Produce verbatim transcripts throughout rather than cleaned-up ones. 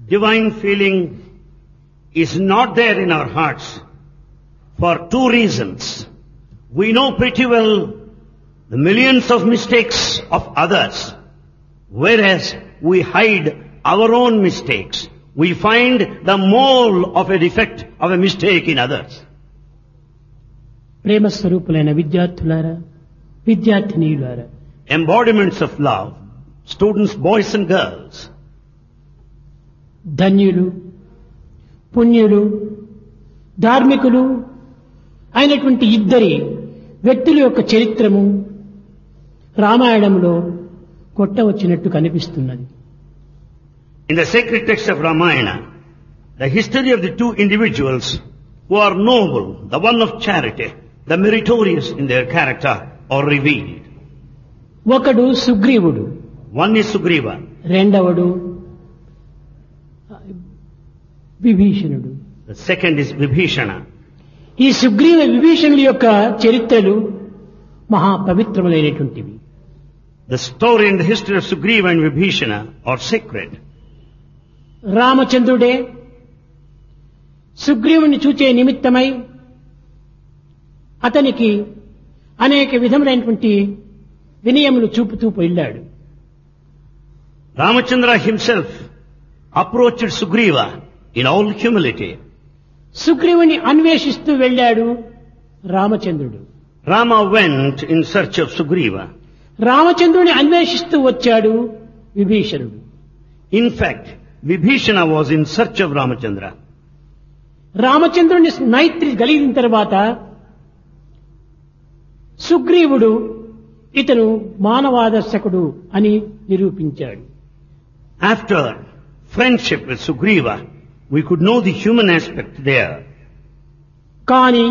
Divine feeling is not there in our hearts for two reasons. We know pretty well the millions of mistakes of others, whereas we hide our own mistakes. We find the mole of a defect of a mistake in others. ప్రేమ స్వరూపులైన విద్యార్థులారా, విద్యార్థినీయులారా, Embodiments of love, students, boys and girls, ధన్యులు, పుణ్యులు, ధార్మికులు అయినటువంటి ఇద్దరి వ్యక్తుల యొక్క చరిత్రము రామాయణంలో కొట్టవచ్చినట్టు కనిపిస్తున్నది. in the sacred text of Ramayana, the history of the two individuals who are noble, the one of charity, the meritorious in their character, are revealed. ఒకడు సుగ్రీవుడు, One is Sugriva, రెండవడు విభీషణుడు. the second is Vibhishana. ఈ సుగ్రీవ విభీషణుల యొక్క చరిత్రలు మహా పవిత్రములైనటువంటివి. The story and the history of Sugriva and Vibhishana are sacred. రామచంద్రుడే సుగ్రీవుని చూచే నిమిత్తమై అతనికి అనేక విధములైనటువంటి వినయములు చూపుతూ వెళ్ళాడు. Ramachandra himself approached Sugriva in all humility. సుగ్రీవుని అన్వేషిస్తూ వెళ్ళాడు రామచంద్రుడు. Rama went in search of Sugriva. రామచంద్రుని అన్వేషిస్తూ వచ్చాడు విభీషణుడు. In fact, Vibhishana was in search of Ramachandra. రామచంద్రుని మైత్రి కలిగిన తర్వాత సుగ్రీవుడు ఇతను మానవాదర్శకుడు అని నిరూపించాడు. After friendship with Sugriva, we could know the human aspect there. కానీ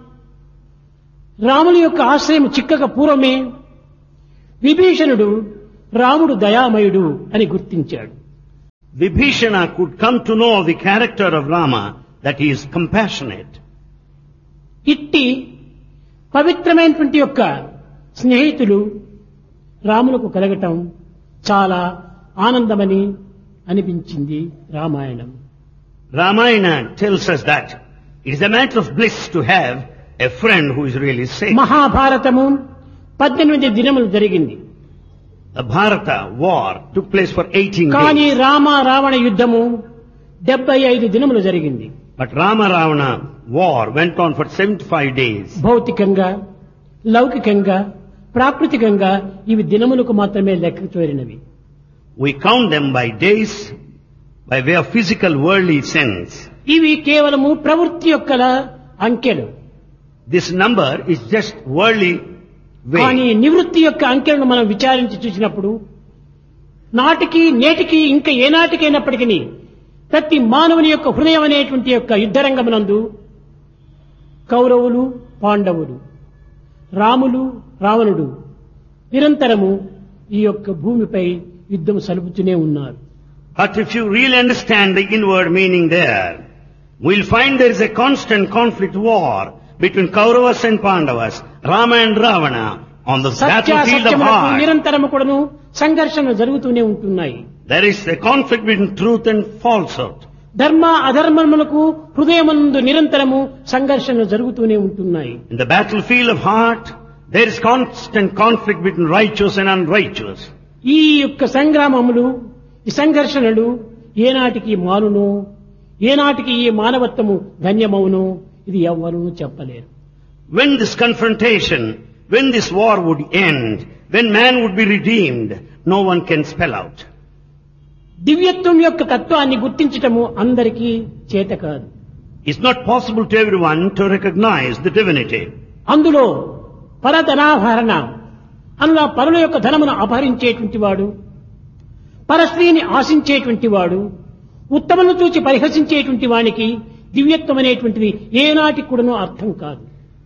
రాముని యొక్క ఆశ్రయం చిక్కక పూర్వమే విభీషణుడు రాముడు దయామయుడు అని గుర్తించాడు. Vibhishana could come to know the character of Rama, that he is compassionate. ఇట్టి పవిత్రమైనటువంటి యొక్క స్నేహితులు రాములకు కలగటం చాలా ఆనందమని అనిపించింది Ramayanam. Ramayana tells us that it is a matter of bliss to have a friend who is really safe. మహాభారతము పద్దెనిమిది దినములు జరిగింది. The Bharata war took place for eighteen కానీ days. రామ రావణ యుద్ధము డెబ్బై ఐదు దినములు జరిగింది. But Rama Ravana war went on for seventy-five days. భౌతికంగా, లౌకికంగా, ప్రాకృతికంగా ఇవి దినములకు మాత్రమే లెక్క చేరినవి. We count them by days, by way of physical worldly sense. ఇవి కేవలము ప్రవృత్తి యొక్క అంకెలు. This number is just worldly కానీ way. నివృత్తి యొక్క అంకెలను మనం విచారించి చూసినప్పుడు నాటికి నేటికి ఇంకా ఏనాటికైనప్పటికీ ప్రతి మానవుని యొక్క హృదయం అనేటువంటి యొక్క యుద్ధరంగమునందు కౌరవులు, పాండవులు, రాములు, రావణుడు నిరంతరము ఈ యొక్క భూమిపై యుద్ధం సలుపుతూనే ఉన్నారు. But if you really understand the inward meaning there, we'll find there is a constant conflict war between Kauravas and Pandavas, Rama and Ravana on the battlefield of సత్యాసత్యములకు heart. నిరంతరము కూడాను సంఘర్షణలు జరుగుతూనే ఉంటున్నాయి. There is a conflict between truth and falsehood. ధర్మ అధర్మములకు హృదయమందు నిరంతరము సంఘర్షణలు జరుగుతూనే ఉంటున్నాయి. In the battlefield of heart, there is constant conflict between righteous and unrighteous. ఈ యొక్క సంగ్రామములు, ఈ సంఘర్షణలు ఏనాటికి మానునో, ఏనాటికి ఈ మానవత్వము ధన్యమవునో ఇది ఎవ్వరూ చెప్పలేరు. When this confrontation, when this war would end, when man would be redeemed, no one can spell out. దివ్యత్వం యొక్క తత్వాన్ని గుర్తించటము అందరికీ చేత కాదు. It's not possible to everyone to recognize the divinity. అందులో పరధనాభరణ అందులో పరుల యొక్క ధనమును అపహరించేటువంటి వాడు, పరస్త్రీని ఆశించేటువంటి వాడు, ఉత్తమను చూచి పరిహసించేటువంటి వానికి దివ్యత్వం అనేటువంటిది ఏనాటికి కూడాను అర్థం కాదు.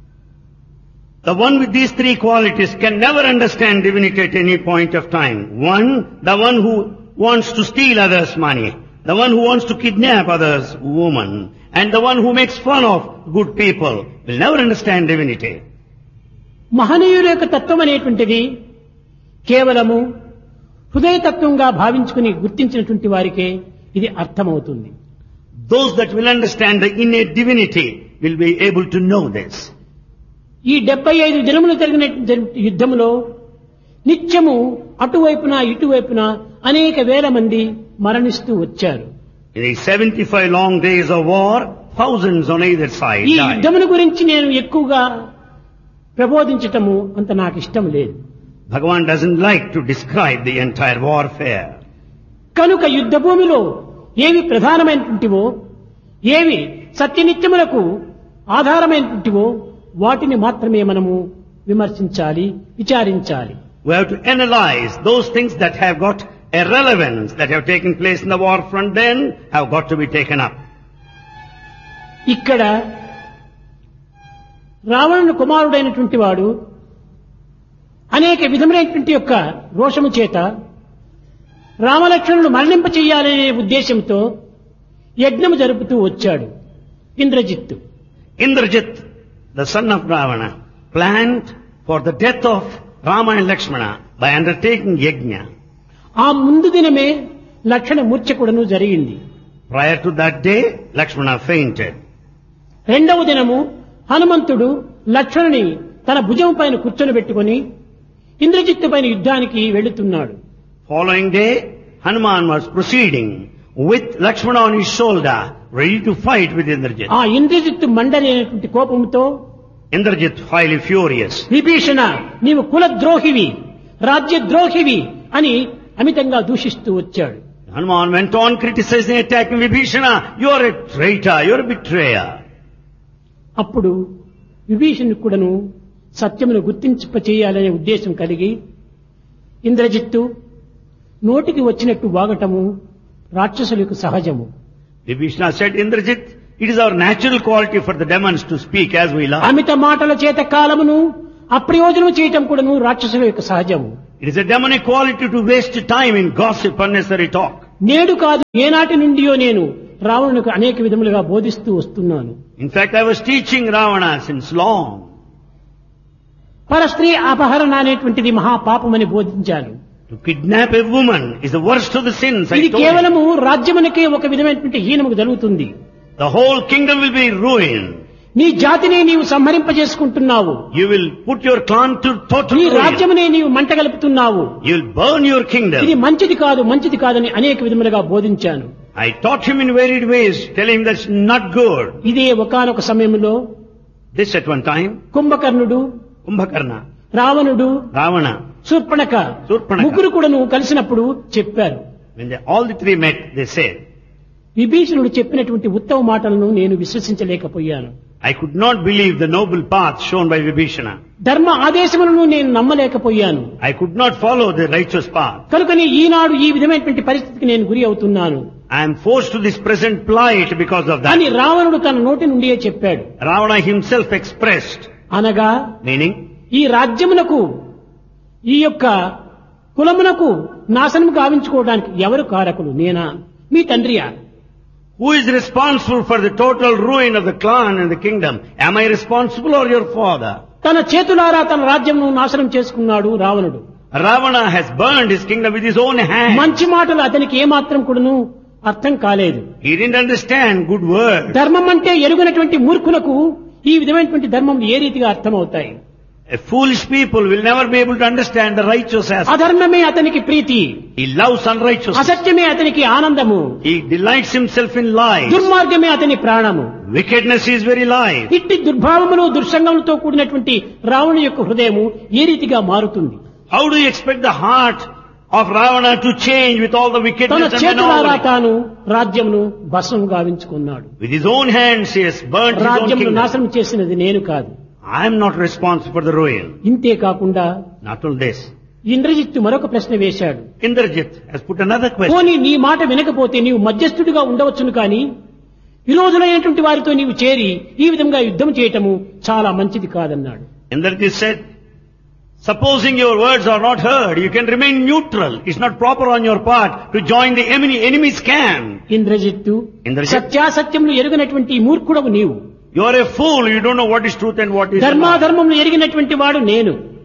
The one with these three qualities can never understand divinity at any point of time. One, the one who wants to steal others' money, the one who wants to kidnap others' woman, and the one who makes fun of good people will never understand divinity. మహనీయుల యొక్క తత్వం అనేటువంటిది కేవలము హృదయతత్వంగా భావించుకుని గుర్తించినటువంటి వారికే ఇది అర్థమవుతుంది. Those that will understand the innate divinity will be able to know this. ఈ డెబ్బై ఐదు దినములు జరిగిన యుద్ధములో నిత్యము అటువైపున ఇటువైపున అనేక వేల మంది మరణిస్తూ వచ్చారు. In the seventy-five long days of war, thousands on either side ఈ died. యుద్ధముల గురించి నేను ఎక్కువగా ప్రబోధించటము అంత నాకు ఇష్టం లేదు. Bhagavan doesn't like to describe the entire warfare. కనుక యుద్ధ భూమిలో ఏవి ప్రధానమైనటువంటివో, ఏవి సత్యనిత్యములకు ఆధారమైనటువంటివో వాటిని మాత్రమే మనము విమర్శించాలి, విచారించాలి. We have to analyze those things that have got a relevance, that have taken place in the war front, then have got to be taken up. ఇక్కడ రావణుని కుమారుడైనటువంటి వాడు అనేక విధములైనటువంటి యొక్క రోషము చేత రామలక్ష్మణులు మరణింప చెయ్యాలనే ఉద్దేశంతో యజ్ఞము జరుపుతూ వచ్చాడు Indrajit. Indrajit, the son of Ravana, planned for the death of Rama and Lakshmana by undertaking yajna. ఆ ముందు దినమే లక్షణ మూర్ఛకుడను జరిగింది. Prior to that day, Lakshmana fainted. రెండవ దినము హనుమంతుడు లక్ష్మణుని తన భుజం పైన కూర్చొని పెట్టుకుని ఇంద్రజిత్తు పైన యుద్ధానికి వెళుతున్నాడు. Following day, Hanuman was proceeding with Lakshmana on his shoulder, ready to fight with Indrajit. ఆ ఇంద్రజిత్తు మండలేనటువంటి కోపంతో Indrajit, highly furious, విభీషణ నీవు కులద్రోహివి, రాజ్యద్రోహివి అని అమితంగా దూషిస్తూ వచ్చాడు. Hanuman went on criticizing, attacking Vibhishana. You are a traitor, you are a betrayer. అప్పుడు విభీషణుడు కూడాను సత్యమును గుర్తింప చేయాలనే ఉద్దేశం కలిగి ఇంద్రజిత్తు నోటికి వచ్చినట్టు వాగటము రాక్షసులకు సహజము. Vibhishana said, Indrajit, it is our natural quality for the demons to speak as we love. అమిత మాటల చేత కాలమును అప్రయోజనం చేయటం కూడాను రాక్షసుల యొక్క సహజము. It is a demonic quality to waste time in gossip, unnecessary talk. నేడు కాదు, ఏనాటి నుండియో నేను రావణునికి అనేక విధములుగా బోధిస్తూ వస్తున్నాను. In fact, I was teaching Ravana since long. పరస్త్రీ అపహరణ అనేటువంటిది మహాపాపమని బోధించాను. To kidnap a woman is the worst of the sins. I ఇది told you. కేవలము రాజ్యమునకే ఒక విధమైనటువంటి హీనముకు జరుగుతుంది. The whole kingdom will be ruined. నీ జాతిని నీవు సంహరింపజేసుకుంటున్నావు. You will put your clan to total నీ ruin. రాజ్యమునే నీవు మంటగలుపుతున్నావు. You will burn your ఇది kingdom. మంచిది కాదు, మంచిది కాదని అనేక విధములుగా బోధించాను. I taught him in varied ways, telling him that's not good. ఇదే ఒకానొక సమయంలో This at one time, కుంభకర్ణుడు, Kumbhakarna, రావణుడు, Ravana, శూర్పణఖ శూర్పణఖ. ముగ్గురు కూడాను కలిసినప్పుడు చెప్పారు. when they, all the three met, they said, విభీషణుడు చెప్పినటువంటి ఉత్తమ మాటలను నేను విశ్వసించలేకపోయాను. I could not believe the noble path shown by Vibhishana. ధర్మ ఆదేశములను నేను నమ్మలేకపోయాను. I could not follow the righteous path. కనుకని ఈనాడు ఈ విధమైనటువంటి పరిస్థితికి నేను గురి అవుతున్నాను I am forced to this present plight because of అని that. రావణుడు తన నోటి నుండియే చెప్పాడు. Ravana himself expressed, అనగా meaning, ఈ రాజ్యమునకు ఈ యొక్క కులమునకు నాశనం గావించుకోవడానికి ఎవరు కారకులు? నేనా, మీ తండ్రియా? who is responsible for the total ruin of the clan and the kingdom? Am I responsible or your father? తన చేతులారా తన రాజ్యంను నాశనం చేసుకున్నాడు రావణుడు. Ravana has burned his kingdom with his own hand. మంచి మాటలు అతనికి ఏమాత్రం కూడాను అర్థం కాలేదు. He didn't understand good words. ధర్మం అంటే ఎరుగనటువంటి మూర్ఖులకు ఈ విధమైనటువంటి ధర్మం ఏ రీతిగా అర్థమవుతాయి? A foolish people will never be able to understand the righteous aspect. అధర్మమే అతనికి ప్రీతి, He loves unrighteousness. అసత్యమే అతనికి ఆనందము, He delights himself in lies. దుర్మార్గమే అతని ప్రాణము. Wickedness is very life. ఇట్టి దుర్భావములు దుర్సంగములతో కూడినటువంటి రావణు యొక్క హృదయము ఏ రీతిగా మారుతుంది? How do you expect the heart of Ravana to change with all the తన wickedness and చేతులారా anomaly? తాను రాజ్యమును భస్మం గావించుకున్నాడు. With his own hands he has burnt his own రాజ్యమును kingdom. నాశనం చేసినది నేను కాదు. I am not responsible for the ruin. ఇంతే కాకుండా Not only this, ఇంద్రజిత్తు మరొక ప్రశ్న వేశాడు. Indrajit has put another question. పోనీ నీ మాట వినకపోతే నీవు మధ్యస్థుడిగా ఉండవచ్చును కానీ విరోధులైనటువంటి వారితో నీవు చేరి ఈ విధంగా యుద్ధం చేయటము చాలా మంచిది కాదన్నాడు. Indrajit said, supposing your words are not heard, you can remain neutral. It's not proper on your part to join the enemy, enemy's camp. Indrajit, Indrajit, సత్యాసత్యములు ఎరుగనటువంటి ఈ మూర్ఖుడవు నీవు. You are a fool. You don't know what is truth and what is lie. ధర్మాధర్మములు ఎరిగినటువంటి వాడు నేను.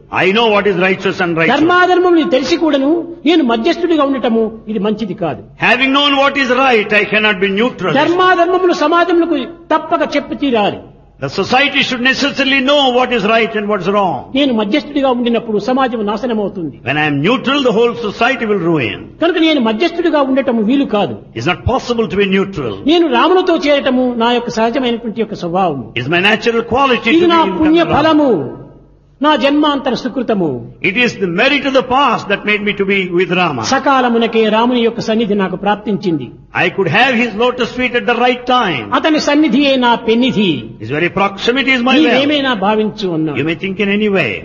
I know what is righteous and righteous. ధర్మాధర్మములు తెలిసి కూడాను నేను మధ్యస్థుడిగా ఉండటము ఇది మంచిది కాదు. Having known what is right, I cannot be neutral. ధర్మాధర్మములు సమాజములకు తప్పక చెప్పి తీరాలి. The society should necessarily know what is right and what is wrong. నేను మధ్యస్థుడిగా ఉండినప్పుడు సమాజం నాశనం అవుతుంది. When I am neutral, the whole society will ruin. కనుక నేను మధ్యస్థుడిగా ఉండటము వీలు కాదు. It's not possible to be neutral. నేను రామునితో చేరటము నా యొక్క సహజమైనటువంటి యొక్క స్వభావము. It's my natural quality ఇది to నా be పుణ్య in ఫలము, నా జన్మాంతర సుకృతము. It is the merit of the past that made me to be with Rama. సకాలమునకే రాముని యొక్క సన్నిధి నాకు ప్రాప్తించింది. I could have his lotus feet at the right time. అతని సన్నిధియే నా పెన్నిధి. His very proximity is my well. నీవేమైనా భావించు అన్నాడు. You may think in any way.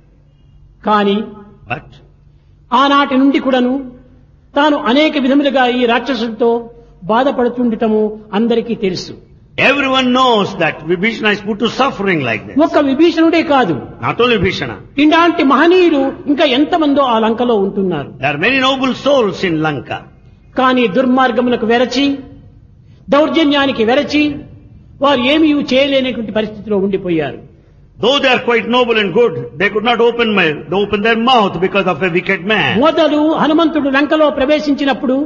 కానీ But ఆనాటి నుండి కూడాను తాను అనేక విధములుగా ఈ రాక్షసులతో బాధపడుతుండటము అందరికీ తెలుసు. everyone knows that Vibhishana is put to suffering like this. ఒక్క విభీషణుడే కాదు, Not only Vibhishana. ఇలాంటి మహనీయులు ఇంకా ఎంతమందో ఆ లంకలో ఉంటున్నారు. There are many noble souls in Lanka. కానీ దుర్మార్గములకు వెరచి, దౌర్జన్యానికి వెరచి వారు ఏమీ చేయలేనటువంటి పరిస్థితిలో ఉండిపోయారు. Though they are quite noble and good, they could not open, my, they open their mouth because of a wicked man. మొదలు హనుమంతుడు లంకలో ప్రవేశించినప్పుడు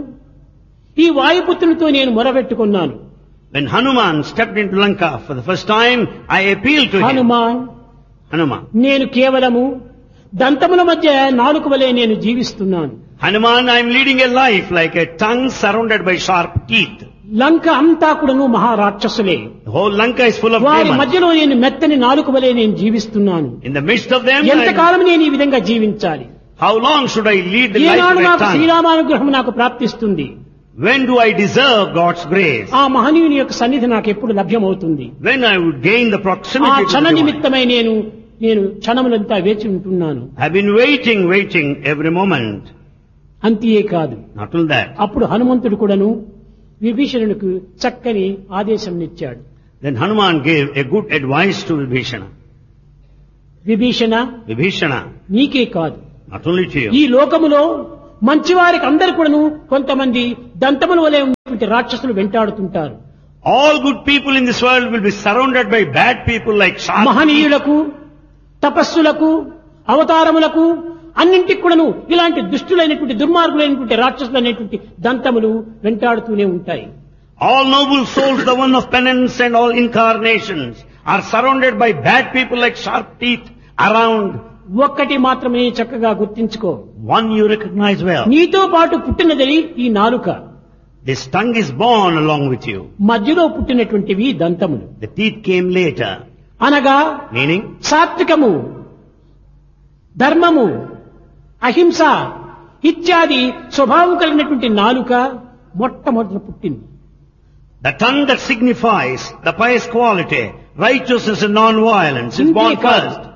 ఈ వాయుపుత్రునితో నేను మొరబెట్టుకున్నాను. When Hanuman stepped into Lanka for the first time, I appealed to him. Hanuman, Hanuman. నేను కేవలము దంతముల మధ్య నాలుక వలె నేను జీవిస్తున్నాను. Hanuman, I am leading a life like a tongue surrounded by sharp teeth. లంక అంతా కూడాను మహారాక్షసులే. The whole Lanka is full of వారి demons. మధ్యలో నేను మెత్తని నాలుక వలె నేను జీవిస్తున్నాను. In the midst of them, I, ఎంతకాలం నేను ఈ విధంగా జీవించాలి? how long should I lead the life ఏనాడు of a నాకు tongue? శ్రీరామానుగ్రహం నాకు ప్రాప్తిస్తుంది? When do I deserve God's grace? ఆ మహనీయుని యొక్క సన్నిధి నాకు ఎప్పుడు లభ్యమవుతుంది? When I would gain the ఆ proximity to క్షణ the divine. నిమిత్తమై నేను నేను క్షణములంతా వేచి ఉంటున్నాను. I've been waiting, waiting every moment. అంతే కాదు, Not only that. అప్పుడు హనుమంతుడు కూడాను విభీషణునికి చక్కని ఆదేశం ఇచ్చాడు. Then Hanuman gave a good advice to Vibhishana. Vibhishana, Vibhishana, నీకే కాదు, not only to ఈ you. లోకములో మంచివారికి అందరు కూడాను కొంతమంది దంతముల వలె ఉన్నటువంటి రాక్షసులు వెంటాడుతుంటారు. All good people in this world will be surrounded by bad people like sharp teeth. మహనీయులకు, తపస్సులకు, అవతారములకు అన్నింటికి కూడాను ఇలాంటి దుష్టులైనటువంటి దుర్మార్గులైనటువంటి రాక్షసులు అనేటువంటి దంతములు వెంటాడుతూనే ఉంటాయి. All noble souls, the one of penance and all incarnations, are surrounded by bad people like sharp teeth around. ఒక్కటి మాత్రమే చక్కగా గుర్తించుకో, One you recognize well. నీతో పాటు పుట్టినది ఈ నాలుక, This tongue is born along with you. మధ్యలో పుట్టినటువంటివి దంతములు. The teeth came later. అనగా Meaning, సాత్వికము, ధర్మము, అహింస ఇత్యాది స్వభావం కలిగినటువంటి నాలుక మొట్టమొదట పుట్టింది. the tongue that signifies the pious quality, righteousness and non-violence is born ఇంతే కాదు, first.